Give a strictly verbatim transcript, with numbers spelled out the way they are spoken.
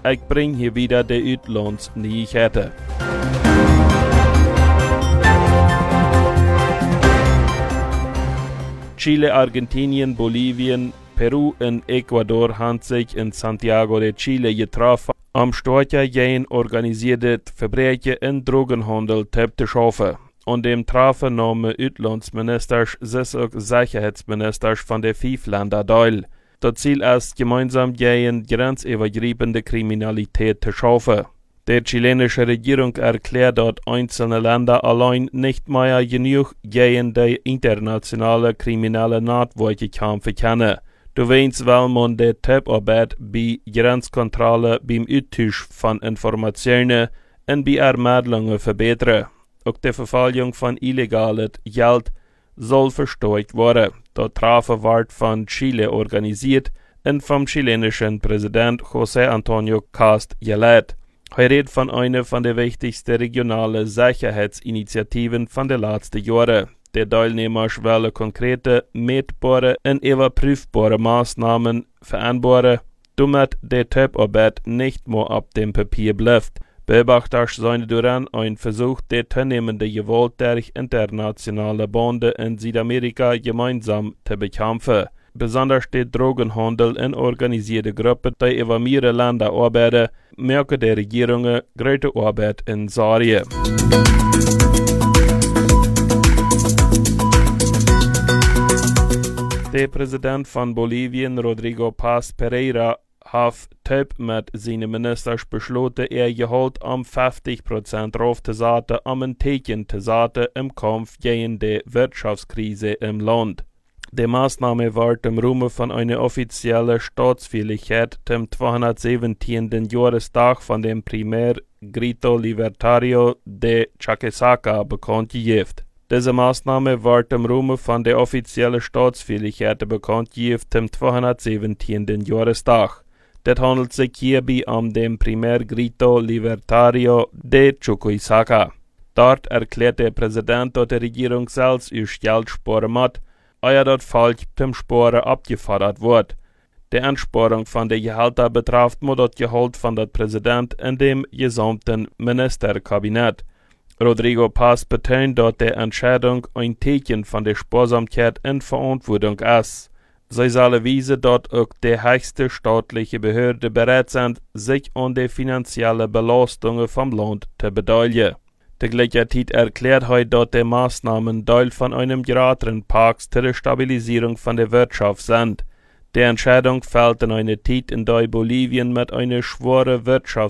Ich bring hier wieder die Utlandsnyheter. Chile, Argentinien, Bolivien, Peru und Ecuador haben sich in Santiago de Chile getroffen, am Storcher gegen organisierte Verbrechen und Drogenhandel zu schaffen. Und dem trafen nahmen Utlandsministers, sich auch Sicherheitsministers von den fünf Ländern teil. Das Ziel ist, gemeinsam gegen grenzübergreifende Kriminalität zu schaffen. Die chilenische Regierung erklärt, dass einzelne Länder allein nicht mehr genug gegen die internationale kriminelle Network kämpfen können. Du weißt, weil man die Zusammenarbeit bei Grenzkontrolle, beim Austausch von Informationen und bei Ermittlungen verbessern. Auch die Verfolgung von illegalen Geld soll verstärkt werden. Das Treffen wird von Chile organisiert und vom chilenischen Präsident José Antonio Cast geleitet. Er redet von einer von den wichtigsten regionalen Sicherheitsinitiativen von den letzten Jahren. Die Teilnehmer wollen konkrete, messbare und überprüfbare Maßnahmen vereinbaren, damit die Zusammenarbeit nicht mehr auf dem Papier bleibt. Beobachter seien daran ein Versuch, die zunehmende Gewalt durch internationale Bande in Südamerika gemeinsam zu bekämpfen. Besonders der Drogenhandel und organisierte Gruppen, die über mehrere Länder arbeiten, merken die Regierungen große Arbeit in Syrien. Der Präsident von Bolivien, Rodrigo Paz Pereira, hat Typ mit seinen Ministern beschlossen, er geholt um fünfzig Prozent draufzusetzen, um ein Tecken zu setzen im Kampf gegen die Wirtschaftskrise im Land. Die Maßnahme wird im Rahmen von einer offiziellen Staatsfeierlichkeit zum zweihundertsiebzehnten Jahrestag von dem Primer Grito Libertario de Chuquisaca bekannt gegeben. Diese Maßnahme wird im Rahmen von der offiziellen Staatsfeierlichkeit bekannt gegeben zum zweihundertsiebzehnten Jahrestag. Das handelt sich hierbei um den Primer Grito Libertario de Chuquisaca. Dort erklärt der Präsident, dass die Regierung selbst ihr Geld sparen muss, ehe das falsch zum Sparen abgefordert wird. Die Ansparung von den Gehältern betrifft nur das Gehalt von dem Präsident in dem gesamten Ministerkabinett. Rodrigo Paz betont, dass die Entscheidung ein Zeichen von der Sparsamkeit und Verantwortung ist. Sie sollen weisen, dass auch die höchste staatliche Behörde bereit sind, sich an die finanziellen Belastungen vom Land zu beteiligen. Der gleichzeitig erklärt heute, dass die Maßnahmen Teil von einem größeren Pakt zur Stabilisierung von der Wirtschaft sind. Die Entscheidung fällt in einer Zeit, in der Bolivien mit einer schweren Wirtschaftskrise